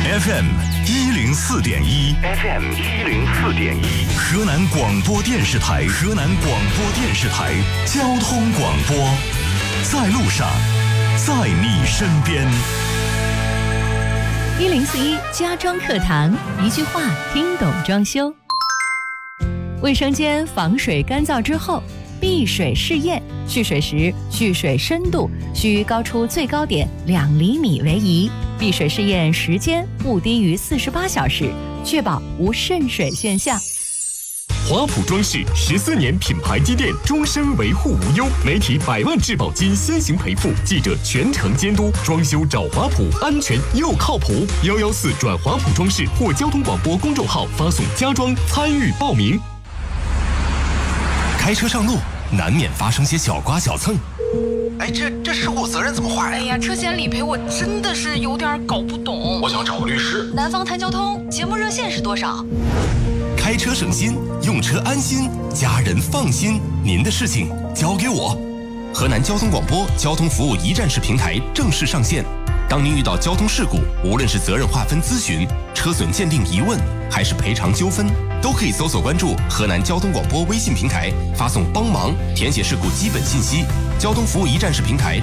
FM 104.1，河南广播电视台交通广播，在路上，在你身边。 1041家装课堂，一句话听懂装修。卫生间防水干燥之后，避水试验，蓄水时蓄水深度需高出最高点2厘米为宜，避水试验时间不低于48小时，确保无渗水现象。 华普装饰14年品牌积淀，终身维护无忧，媒体100万质保金先行赔付，记者全程监督，装修找华普，安全又靠谱。114转华普装饰或交通广播公众号发送家装参与报名。 开车上路难免发生些小刮小蹭， 哎，这事故责任怎么划呀？ 哎呀，车险理赔我真的是有点搞不懂。 我想找个律师。 南方谈交通节目热线是多少？ 开车省心，用车安心，家人放心，您的事情交给我。河南交通广播交通服务一站式平台正式上线。当您遇到交通事故，无论是责任划分咨询、车损鉴定疑问，还是赔偿纠纷，都可以搜索关注河南交通广播微信平台，发送帮忙，填写事故基本信息。交通服务一站式平台